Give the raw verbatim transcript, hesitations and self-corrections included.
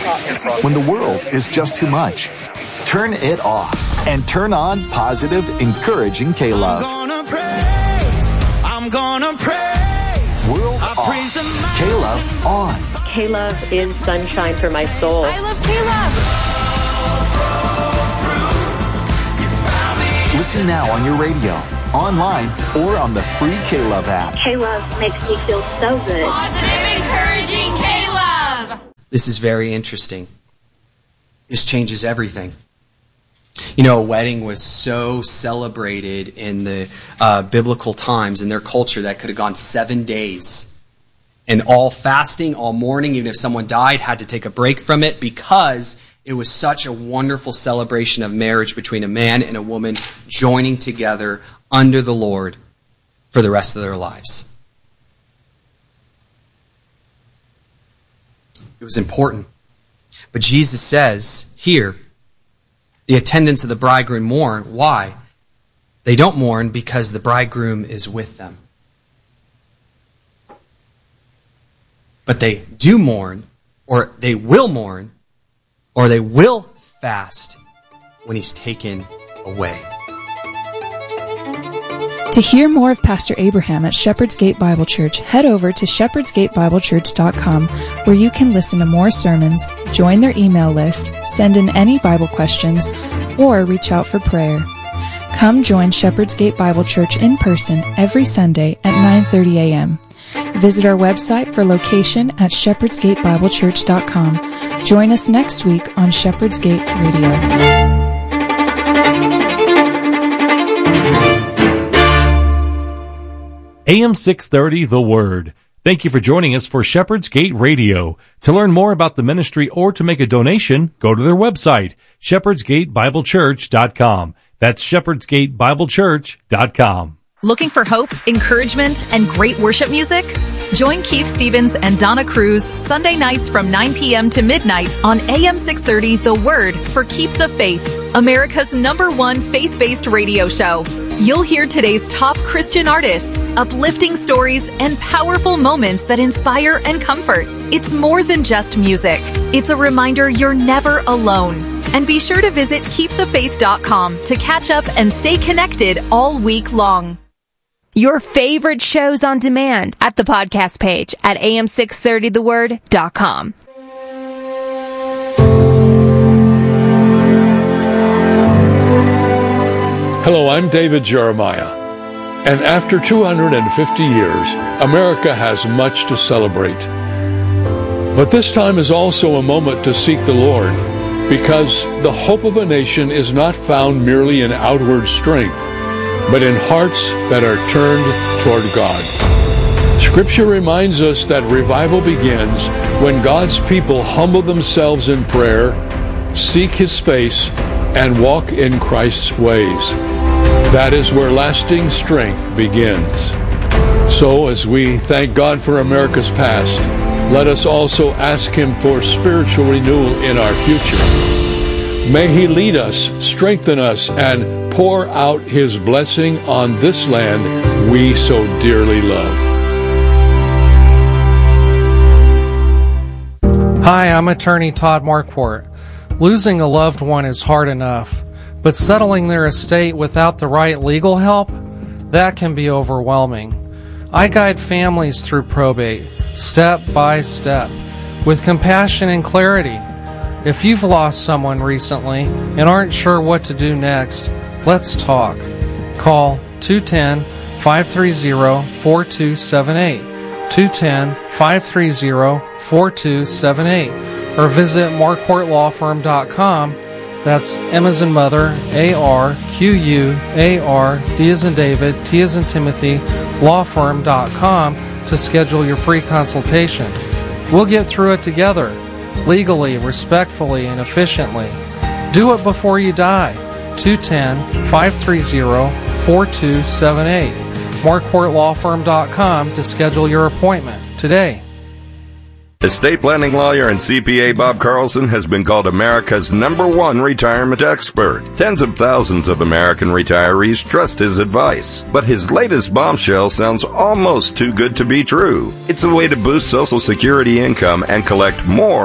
When the world is just too much, turn it off and turn on positive, encouraging K-Love. I'm gonna praise, I'm gonna praise. World I off, praise K-Love on. K-Love is sunshine for my soul. I love K-Love. Listen now on your radio, online, or on the free K-Love app. K-Love makes me feel so good. Positive, encouraging K-Love. This is very interesting. This changes everything. You know, a wedding was so celebrated in the uh, biblical times, in their culture, that could have gone seven days. And all fasting, all mourning, even if someone died, had to take a break from it because it was such a wonderful celebration of marriage between a man and a woman joining together under the Lord for the rest of their lives. It was important. But Jesus says here, the attendants of the bridegroom mourn. Why? They don't mourn because the bridegroom is with them. But they do mourn, or they will mourn, or they will fast when he's taken away. To hear more of Pastor Abraham at Shepherd's Gate Bible Church, head over to shepherds gate bible church dot com, where you can listen to more sermons, join their email list, send in any Bible questions, or reach out for prayer. Come join Shepherd's Gate Bible Church in person every Sunday at nine thirty a.m. Visit our website for location at shepherds gate bible church dot com. Join us next week on Shepherd's Gate Radio. A M six thirty, The Word. Thank you for joining us for Shepherd's Gate Radio. To learn more about the ministry or to make a donation, go to their website, shepherds gate bible church dot com. That's shepherds gate bible church dot com. Looking for hope, encouragement, and great worship music? Join Keith Stevens and Donna Cruz Sunday nights from nine p.m. to midnight on A M six thirty The Word for Keep the Faith, America's number one faith-based radio show. You'll hear today's top Christian artists, uplifting stories, and powerful moments that inspire and comfort. It's more than just music. It's a reminder you're never alone. And be sure to visit keep the faith dot com to catch up and stay connected all week long. Your favorite shows on demand at the podcast page at A M six thirty the word dot com. Hello, I'm David Jeremiah. And after two hundred fifty years, America has much to celebrate. But this time is also a moment to seek the Lord, because the hope of a nation is not found merely in outward strength, but in hearts that are turned toward God. Scripture reminds us that revival begins when God's people humble themselves in prayer, seek His face, and walk in Christ's ways. That is where lasting strength begins. So, as we thank God for America's past, let us also ask Him for spiritual renewal in our future. May He lead us, strengthen us, and pour out His blessing on this land we so dearly love. Hi, I'm attorney Todd Marquardt. Losing a loved one is hard enough, but settling their estate without the right legal help, that can be overwhelming. I guide families through probate, step by step, with compassion and clarity. If you've lost someone recently and aren't sure what to do next, let's talk. Call two one zero, five three zero, four two seven eight, two one zero, five three zero, four two seven eight, or visit marquardt law firm dot com. That's M as in mother, A R Q U A R, D as in David, T as in Timothy, law firm dot com to schedule your free consultation. We'll get through it together, legally, respectfully, and efficiently. Do it before you die. two one zero, five three zero, four two seven eight. marquardt law firm dot com to schedule your appointment today. Estate planning lawyer and C P A Bob Carlson has been called America's number one retirement expert. Tens of thousands of American retirees trust his advice. But his latest bombshell sounds almost too good to be true. It's a way to boost Social Security income and collect more